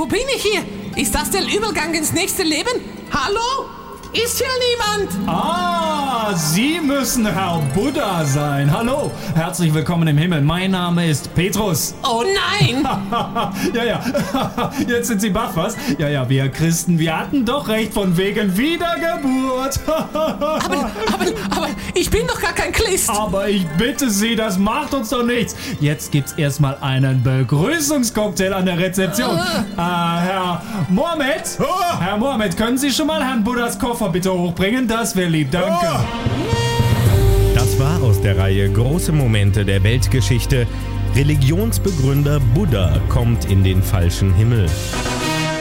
bin ich hier? Ist das der Übergang ins nächste Leben? Hallo? Ist hier niemand? Ah, Sie müssen Herr Buddha sein. Hallo, herzlich willkommen im Himmel. Mein Name ist Petrus. Oh nein! Ja, jetzt sind Sie baff, was? Ja, wir Christen, wir hatten doch recht von wegen Wiedergeburt. aber ich bin doch gar kein Christ. Aber ich bitte Sie, das macht uns doch nichts. Jetzt gibt's erstmal einen Begrüßungscocktail an der Rezeption. Herr Mohammed? Herr Mohammed, können Sie schon mal Herrn Buddhas Koffer bitte hochbringen? Das wäre lieb, danke. Das war aus der Reihe Große Momente der Weltgeschichte. Religionsbegründer Buddha kommt in den falschen Himmel.